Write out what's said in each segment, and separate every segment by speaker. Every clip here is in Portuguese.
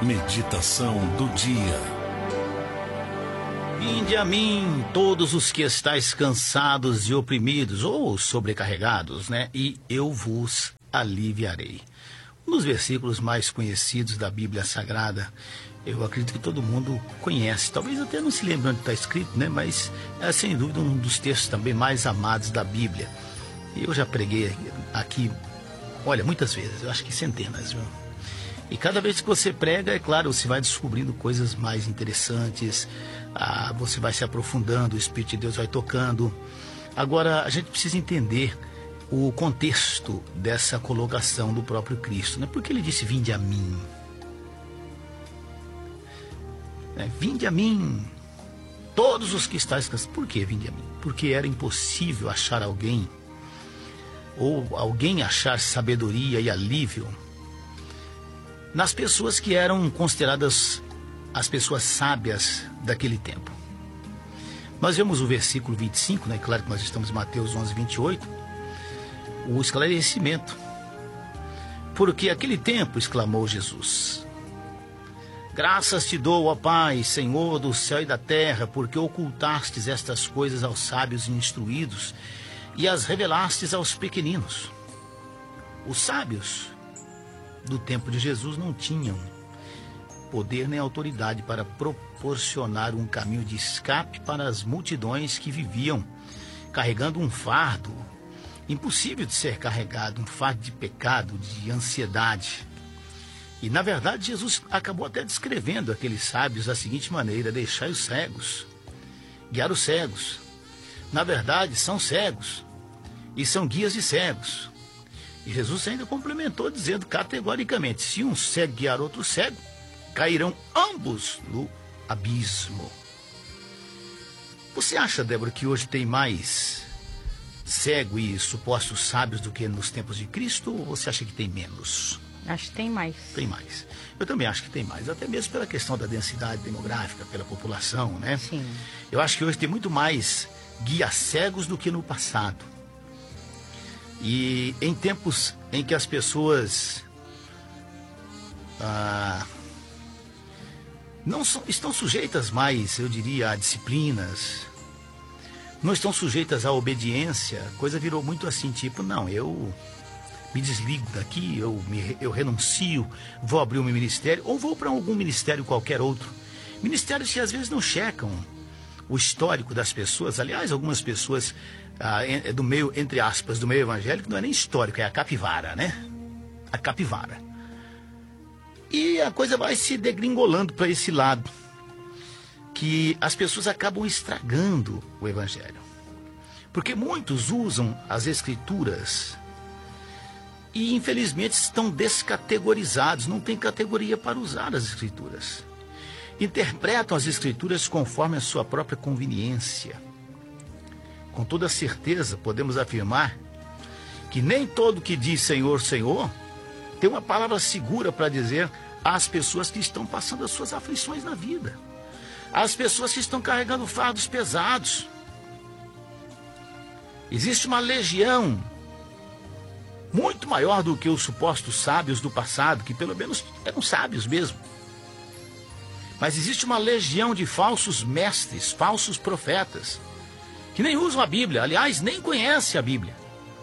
Speaker 1: Meditação do dia.
Speaker 2: Vinde a mim, todos os que estáis cansados e oprimidos, ou sobrecarregados, E eu vos aliviarei. Um dos versículos mais conhecidos da Bíblia Sagrada, eu acredito que todo mundo conhece. Talvez até não se lembre onde está escrito, Mas é sem dúvida um dos textos também mais amados da Bíblia. Eu já preguei aqui, muitas vezes, eu acho que centenas, viu? E cada vez que você prega, é claro, você vai descobrindo coisas mais interessantes, você vai se aprofundando, o Espírito de Deus vai tocando. Agora, a gente precisa entender o contexto dessa colocação do próprio Cristo, Porque ele disse, vinde a mim. Vinde a mim, todos os que estáis cansados. Por que vinde a mim? Porque era impossível achar alguém, ou alguém achar sabedoria e alívio nas pessoas que eram consideradas as pessoas sábias daquele tempo. Nós vemos o versículo 25, Claro que nós estamos em Mateus 11, 28, o esclarecimento. Porque aquele tempo, exclamou Jesus, graças te dou, ó Pai, Senhor do céu e da terra, porque ocultastes estas coisas aos sábios e instruídos e as revelastes aos pequeninos. Os sábios do tempo de Jesus não tinham poder nem autoridade para proporcionar um caminho de escape para as multidões que viviam carregando um fardo impossível de ser carregado, um fardo de pecado, de ansiedade. E na verdade Jesus acabou até descrevendo aqueles sábios da seguinte maneira: deixai os cegos, guiar os cegos. Na verdade são cegos e são guias de cegos. E Jesus ainda complementou dizendo categoricamente, se um cego guiar outro cego, cairão ambos no abismo. Você acha, Débora, que hoje tem mais cego e supostos sábios do que nos tempos de Cristo, ou você acha que tem menos?
Speaker 3: Acho que tem mais.
Speaker 2: Tem mais. Eu também acho que tem mais, até mesmo pela questão da densidade demográfica, pela população,
Speaker 3: Sim.
Speaker 2: Eu acho que hoje tem muito mais guias cegos do que no passado. E em tempos em que as pessoas estão sujeitas mais, eu diria, a disciplinas, não estão sujeitas à obediência, a coisa virou muito assim, tipo, não, eu me desligo daqui, eu renuncio, vou abrir o meu ministério, ou vou para algum ministério qualquer outro. Ministérios que às vezes não checam o histórico das pessoas. Aliás, algumas pessoas do meio, entre aspas, do meio evangélico, não é nem histórico, é a capivara, A capivara. E a coisa vai se degringolando para esse lado, que as pessoas acabam estragando o evangelho. Porque muitos usam as escrituras e, infelizmente, estão descategorizados, não tem categoria para usar as escrituras. Interpretam as escrituras conforme a sua própria conveniência. Com toda certeza, podemos afirmar que nem todo que diz Senhor, Senhor, tem uma palavra segura para dizer às pessoas que estão passando as suas aflições na vida, às pessoas que estão carregando fardos pesados. Existe uma legião muito maior do que os supostos sábios do passado, que pelo menos eram sábios mesmo. Mas existe uma legião de falsos mestres, falsos profetas, que nem usam a Bíblia, aliás, nem conhecem a Bíblia.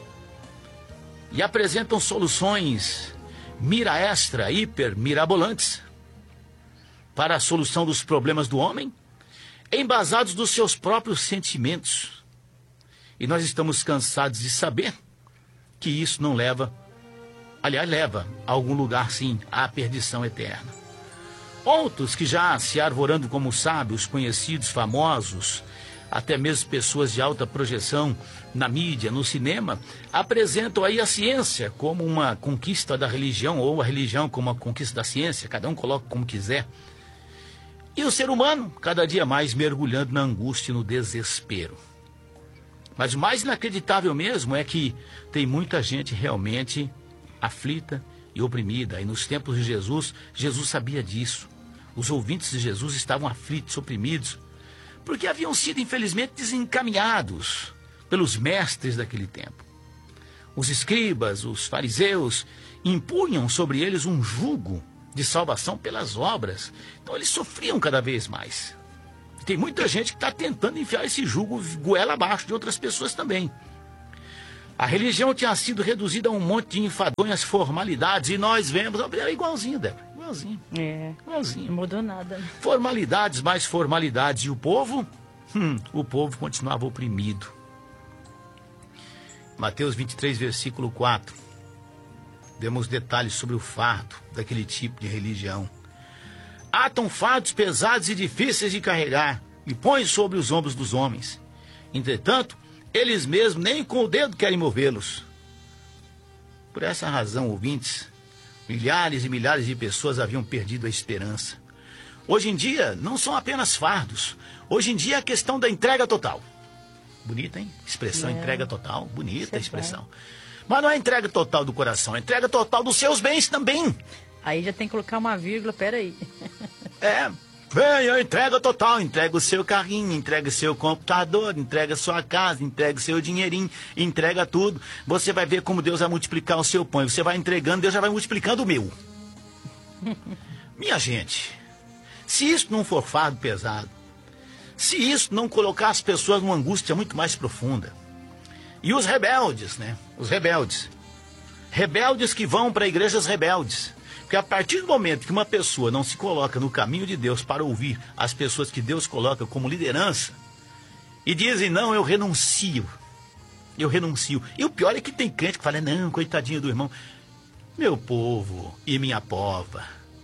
Speaker 2: E apresentam soluções mira extra, hiper, mirabolantes para a solução dos problemas do homem, embasados nos seus próprios sentimentos. E nós estamos cansados de saber que isso não leva, aliás, leva a algum lugar, sim, à perdição eterna. Outros que já se arvorando como sábios, conhecidos, famosos, até mesmo pessoas de alta projeção na mídia, no cinema, apresentam aí a ciência como uma conquista da religião, ou a religião como uma conquista da ciência, cada um coloca como quiser. E o ser humano, cada dia mais mergulhando na angústia e no desespero. Mas o mais inacreditável mesmo é que tem muita gente realmente aflita e oprimida. E nos tempos de Jesus, Jesus sabia disso. Os ouvintes de Jesus estavam aflitos, oprimidos, porque haviam sido, infelizmente, desencaminhados pelos mestres daquele tempo. Os escribas, os fariseus, impunham sobre eles um jugo de salvação pelas obras. Então eles sofriam cada vez mais. Tem muita gente que está tentando enfiar esse jugo goela abaixo de outras pessoas também. A religião tinha sido reduzida a um monte de enfadonhas formalidades, e nós vemos, é igualzinho, Débora, igualzinho. Igualzinho.
Speaker 3: Não mudou nada.
Speaker 2: Formalidades, mais formalidades. E o povo continuava oprimido. Mateus 23, versículo 4. Demos detalhes sobre o fardo daquele tipo de religião. Atam fardos pesados e difíceis de carregar e põem sobre os ombros dos homens. Entretanto, eles mesmos nem com o dedo querem movê-los. Por essa razão, ouvintes, milhares e milhares de pessoas haviam perdido a esperança. Hoje em dia, não são apenas fardos. Hoje em dia é a questão da entrega total. Bonita, hein? Expressão, entrega total. Bonita a expressão. Mas não é entrega total do coração, é entrega total dos seus bens também.
Speaker 3: Aí já tem que colocar uma vírgula, peraí.
Speaker 2: Venha, entrega total, entrega o seu carrinho, entrega o seu computador, entrega a sua casa, entrega o seu dinheirinho, entrega tudo. Você vai ver como Deus vai multiplicar o seu pão. Você vai entregando, Deus já vai multiplicando o meu. Minha gente, se isso não for fardo pesado, se isso não colocar as pessoas numa angústia muito mais profunda, e os rebeldes, né? Os rebeldes. Rebeldes que vão para igrejas rebeldes. Porque a partir do momento que uma pessoa não se coloca no caminho de Deus para ouvir as pessoas que Deus coloca como liderança, e dizem, não, eu renuncio. E o pior é que tem crente que fala, não, coitadinho do irmão. Meu povo e minha pova.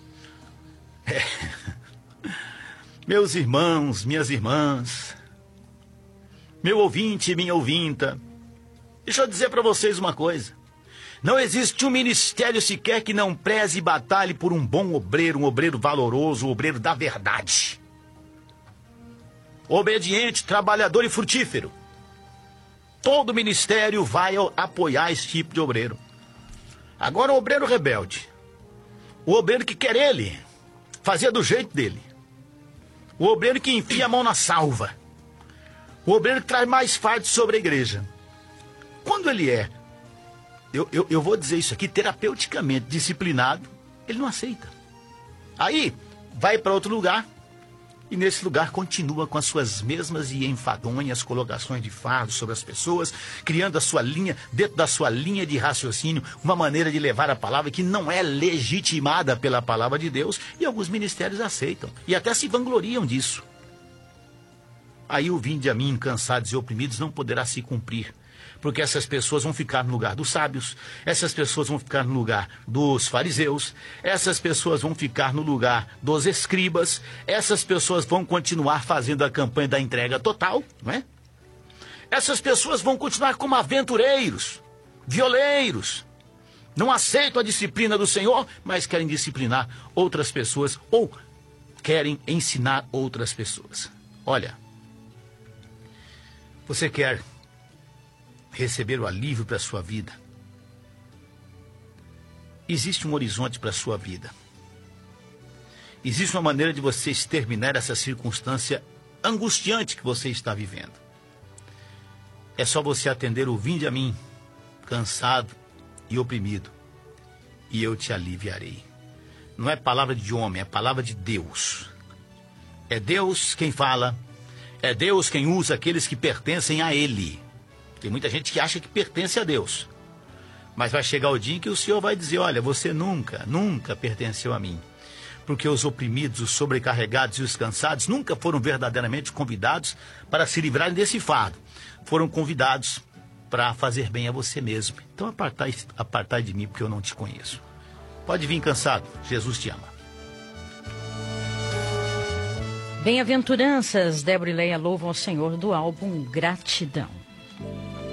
Speaker 2: Meus irmãos, minhas irmãs. Meu ouvinte e minha ouvinta. Deixa eu dizer para vocês uma coisa. Não existe um ministério sequer que não preze e batalhe por um bom obreiro, um obreiro valoroso, um obreiro da verdade. Obediente, trabalhador e frutífero. Todo ministério vai apoiar esse tipo de obreiro. Agora o obreiro rebelde. O obreiro que quer ele fazer do jeito dele. O obreiro que enfia a mão na salva. O obreiro que traz mais fardo sobre a igreja. Quando ele é, eu vou dizer isso aqui, terapeuticamente disciplinado, ele não aceita. Aí, vai para outro lugar, e nesse lugar continua com as suas mesmas e enfadonhas colocações de fardo sobre as pessoas, criando a sua linha, dentro da sua linha de raciocínio, uma maneira de levar a palavra que não é legitimada pela palavra de Deus, e alguns ministérios aceitam, e até se vangloriam disso. Aí o vinde a mim, cansados e oprimidos, não poderá se cumprir. Porque essas pessoas vão ficar no lugar dos sábios, essas pessoas vão ficar no lugar dos fariseus, essas pessoas vão ficar no lugar dos escribas, essas pessoas vão continuar fazendo a campanha da entrega total, não é? Essas pessoas vão continuar como aventureiros, violeiros, não aceitam a disciplina do Senhor, mas querem disciplinar outras pessoas ou querem ensinar outras pessoas. Olha, você quer receber o alívio para a sua vida? Existe um horizonte para a sua vida. Existe uma maneira de você exterminar essa circunstância angustiante que você está vivendo. É só você atender o vinde a mim, cansado e oprimido, e eu te aliviarei. Não é palavra de homem, é palavra de Deus. É Deus quem fala, é Deus quem usa aqueles que pertencem a Ele. Tem muita gente que acha que pertence a Deus. Mas vai chegar o dia em que o Senhor vai dizer, olha, você nunca pertenceu a mim. Porque os oprimidos, os sobrecarregados e os cansados nunca foram verdadeiramente convidados para se livrarem desse fardo. Foram convidados para fazer bem a você mesmo. Então apartai de mim, porque eu não te conheço. Pode vir cansado, Jesus te ama.
Speaker 3: Bem-aventuranças, Débora e Leia louvam ao Senhor do álbum Gratidão.